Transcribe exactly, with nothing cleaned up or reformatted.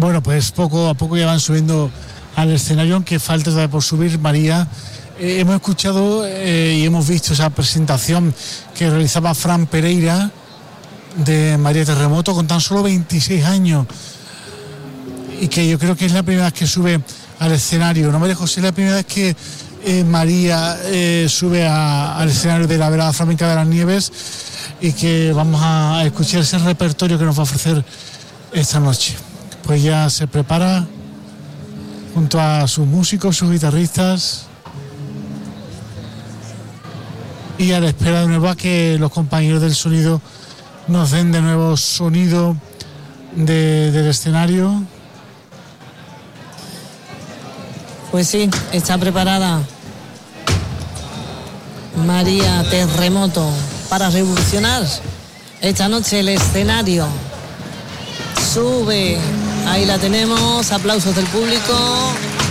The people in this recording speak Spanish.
Bueno, pues poco a poco ya van subiendo al escenario, aunque falta todavía por subir. María, eh, hemos escuchado eh, y hemos visto esa presentación que realizaba Fran Pereira de María Terremoto con tan solo veintiséis años, y que yo creo que es la primera vez que sube al escenario. No, María José, es la primera vez que eh, María eh, sube a, al escenario de la Velada Flamenca de las Nieves, y que vamos a escuchar ese repertorio que nos va a ofrecer esta noche. Pues ya se prepara junto a sus músicos, sus guitarristas, y a la espera de nuevo a que los compañeros del sonido nos den de nuevo sonido de, del escenario. Pues sí, está preparada María Terremoto para revolucionar esta noche el escenario. Sube, ahí la tenemos, aplausos del público.